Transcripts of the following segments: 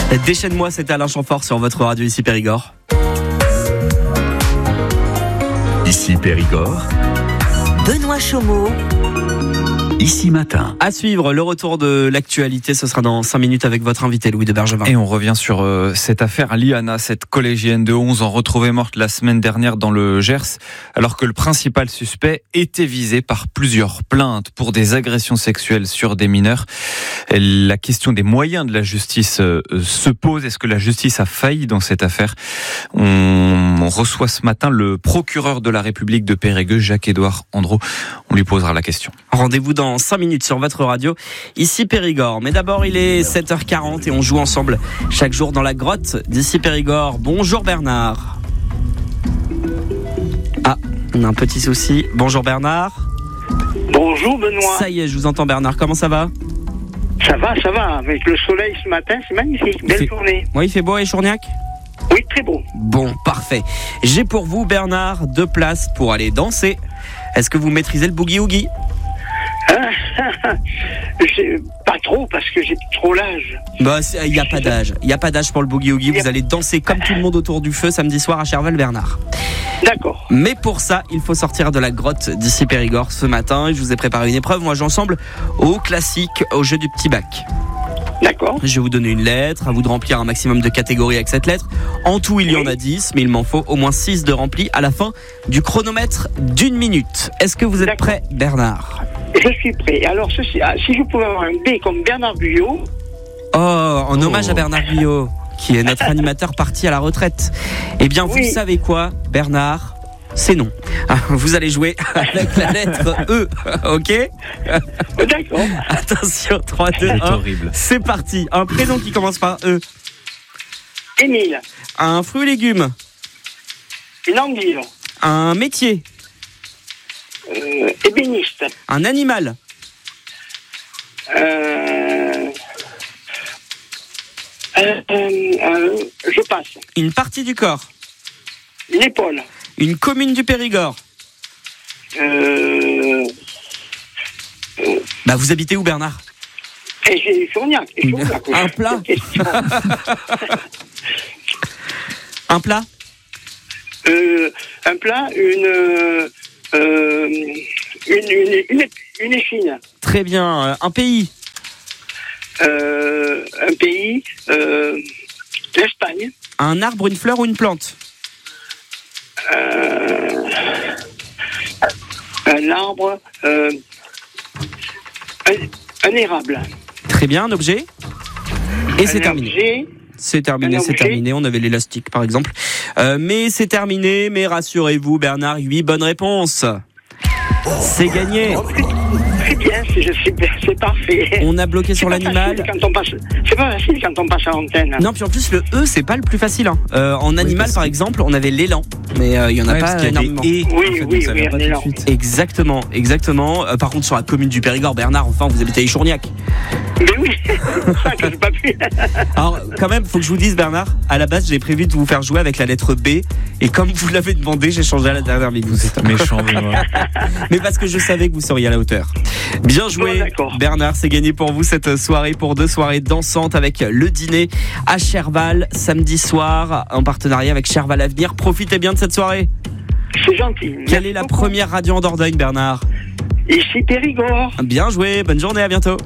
Déchaîne-moi, c'est Alain Chamfort sur votre radio ici Périgord. Ici Périgord. Benoît Chaumeau. Ici Matin. À suivre, le retour de l'actualité, ce sera dans 5 minutes avec votre invité Louis de Bergevin. Et on revient sur cette affaire Liana, cette collégienne de 11 ans retrouvée morte la semaine dernière dans le Gers, alors que le principal suspect était visé par plusieurs plaintes pour des agressions sexuelles sur des mineurs. La question des moyens de la justice se pose. Est-ce que la justice a failli dans cette affaire ? On reçoit ce matin le procureur de la République de Périgueux, Jacques-Édouard Andro. On lui posera la question. Rendez-vous dans 5 minutes sur votre radio, ici Périgord. Mais d'abord, il est 7h40 et on joue ensemble chaque jour dans la grotte d'ici Périgord. Bonjour Bernard. Ah, on a un petit souci. Bonjour Bernard. Bonjour Benoît. Ça y est, je vous entends Bernard. Comment ça va ? Ça va. Avec le soleil ce matin, c'est magnifique. Belle journée. Oui, il fait beau à Échourniac ? Oui, très beau. Bon, parfait. J'ai pour vous, Bernard, 2 places pour aller danser. Est-ce que vous maîtrisez le boogie-woogie ? Pas trop, parce que j'ai trop l'âge. Bah, il n'y a pas d'âge. Il n'y a pas d'âge pour le boogie-woogie. Vous allez danser comme tout le monde autour du feu samedi soir à Cherval-Bernard. D'accord. Mais pour ça, il faut sortir de la grotte d'ici Périgord ce matin. Je vous ai préparé une épreuve. Moi, j'ensemble au classique, au jeu du petit bac. D'accord. Je vais vous donner une lettre, à vous de remplir un maximum de catégories avec cette lettre. En tout, il y en a 10, mais il m'en faut au moins 6 de remplis à la fin du chronomètre d'1 minute. Est-ce que vous êtes prêt, Bernard ? Je suis prêt. Alors, si je pouvais avoir un B comme Bernard Guyot. Oh, en hommage à Bernard Guyot, qui est notre animateur parti à la retraite. Eh bien, vous savez quoi, Bernard ? C'est non. Vous allez jouer avec la lettre E, ok ? D'accord. Attention, 3, 2, 1. Horrible. C'est parti. Un prénom qui commence par E. Émile. Un fruit et légumes. Une endive. Un métier. Ébéniste. Un animal. Je passe. Une partie du corps. Une épaule. Une commune du Périgord. Bah, vous habitez où, Bernard ? Et j'ai Échourniac. Un plat. Un plat. Un plat, une échine. Très bien. Un pays. Un pays, l'Espagne. Un arbre, une fleur ou une plante. Un arbre, un érable. Très bien. Un objet. Et c'est terminé. Objet. C'est terminé. On avait l'élastique, par exemple. Mais c'est terminé. Mais rassurez-vous, Bernard, 8 bonnes réponses. C'est gagné. Très bien, c'est parfait. On a bloqué sur l'animal. C'est pas facile quand on passe à l'antenne. Non, puis en plus, le E, c'est pas le plus facile. Hein. En animal, par exemple, on avait l'élan. Mais il y en a pas énormément. Oui, un élan. Exactement. Par contre, sur la commune du Périgord, Bernard, enfin, vous habitez à Échourniac. Mais oui, c'est ça que j'ai pas pu. Alors, quand même, faut que je vous dise, Bernard, à la base, j'ai prévu de vous faire jouer avec la lettre B. Et comme vous l'avez demandé, j'ai changé à la dernière minute. Vous êtes méchant, Benoît. Mais parce que je savais que vous seriez à la hauteur. Bien joué, Bernard. C'est gagné pour vous cette soirée, pour 2 soirées dansantes avec le dîner à Cherval, samedi soir, en partenariat avec Cherval Avenir. Profitez bien de cette soirée. C'est gentil. Quelle est la première radio en Dordogne, Bernard ? Ici Périgord. Bien joué, bonne journée, à bientôt.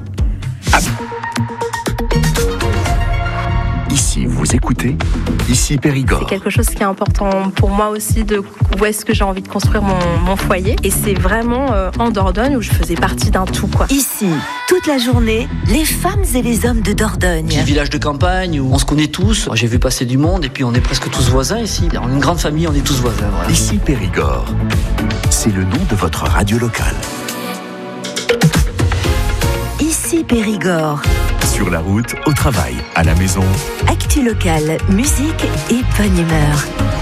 Ici, vous écoutez, ici Périgord. C'est quelque chose qui est important pour moi aussi, de où est-ce que j'ai envie de construire mon foyer. Et c'est vraiment en Dordogne où je faisais partie d'un tout, quoi. Ici, toute la journée, les femmes et les hommes de Dordogne. Petit village de campagne où on se connaît tous. J'ai vu passer du monde et puis on est presque tous voisins ici. On est une grande famille, on est tous voisins. Voilà. Ici Périgord, c'est le nom de votre radio locale. Ici Périgord. Sur la route, au travail, à la maison. Actu locale, musique et bonne humeur.